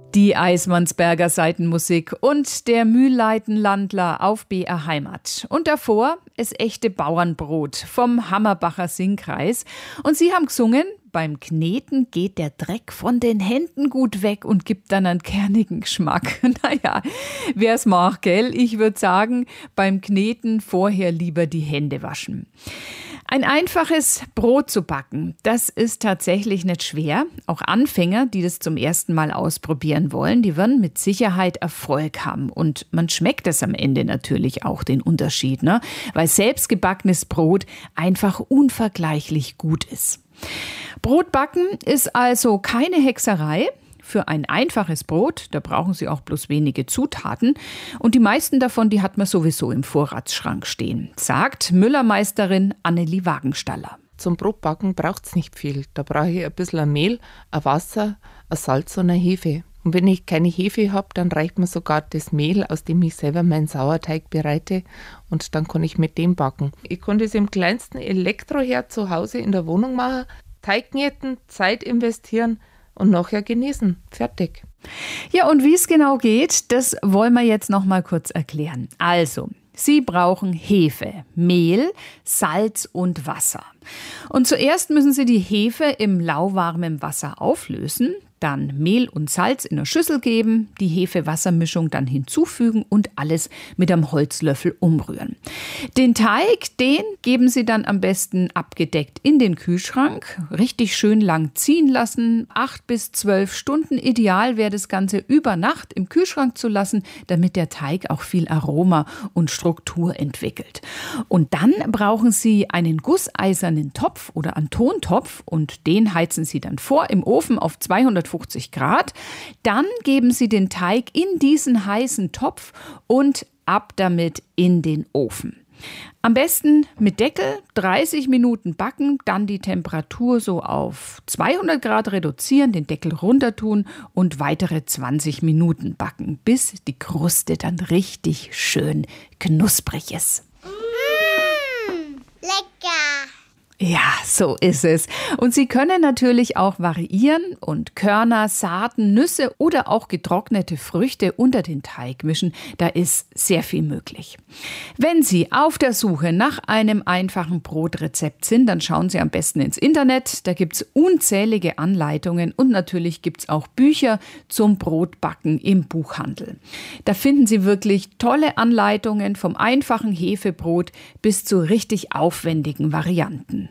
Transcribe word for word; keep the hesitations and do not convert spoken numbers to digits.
Die Eismannsberger Seitenmusik und der Mühlleitenlandler auf B R Heimat. Und davor ist echte Bauernbrot vom Hammerbacher Singkreis. Und sie haben gesungen, beim Kneten geht der Dreck von den Händen gut weg und gibt dann einen kernigen Geschmack. Naja, wer es mag, gell? Ich würde sagen, beim Kneten vorher lieber die Hände waschen. Ein einfaches Brot zu backen, das ist tatsächlich nicht schwer. Auch Anfänger, die das zum ersten Mal ausprobieren wollen, die werden mit Sicherheit Erfolg haben. Und man schmeckt es am Ende natürlich auch, den Unterschied, ne? Weil selbstgebackenes Brot einfach unvergleichlich gut ist. Brotbacken ist also keine Hexerei. Für ein einfaches Brot, da brauchen Sie auch bloß wenige Zutaten. Und die meisten davon, die hat man sowieso im Vorratsschrank stehen, sagt Müllermeisterin Annelie Wagenstaller. Zum Brotbacken braucht es nicht viel. Da brauche ich ein bisschen ein Mehl, ein Wasser, ein Salz und eine Hefe. Und wenn ich keine Hefe habe, dann reicht mir sogar das Mehl, aus dem ich selber meinen Sauerteig bereite. Und dann kann ich mit dem backen. Ich kann das im kleinsten Elektroherd zu Hause in der Wohnung machen, Teig kneten, Zeit investieren und nachher genießen. Fertig. Ja, und wie es genau geht, das wollen wir jetzt noch mal kurz erklären. Also, Sie brauchen Hefe, Mehl, Salz und Wasser. Und zuerst müssen Sie die Hefe im lauwarmen Wasser auflösen, dann Mehl und Salz in eine Schüssel geben, die Hefe-Wasser-Mischung dann hinzufügen und alles mit einem Holzlöffel umrühren. Den Teig, den geben Sie dann am besten abgedeckt in den Kühlschrank, richtig schön lang ziehen lassen, acht bis zwölf Stunden. Ideal wäre das Ganze über Nacht im Kühlschrank zu lassen, damit der Teig auch viel Aroma und Struktur entwickelt. Und dann brauchen Sie einen gusseisernen Topf oder einen Tontopf und den heizen Sie dann vor im Ofen auf zweihundertfünfzig Grad. Dann geben Sie den Teig in diesen heißen Topf und ab damit in den Ofen. Am besten mit Deckel, dreißig Minuten backen, dann die Temperatur so auf zweihundert Grad reduzieren, den Deckel runter tun und weitere zwanzig Minuten backen, bis die Kruste dann richtig schön knusprig ist. Mmh, lecker! Ja, so ist es. Und Sie können natürlich auch variieren und Körner, Saaten, Nüsse oder auch getrocknete Früchte unter den Teig mischen. Da ist sehr viel möglich. Wenn Sie auf der Suche nach einem einfachen Brotrezept sind, dann schauen Sie am besten ins Internet. Da gibt's unzählige Anleitungen und natürlich gibt's auch Bücher zum Brotbacken im Buchhandel. Da finden Sie wirklich tolle Anleitungen vom einfachen Hefebrot bis zu richtig aufwendigen Varianten.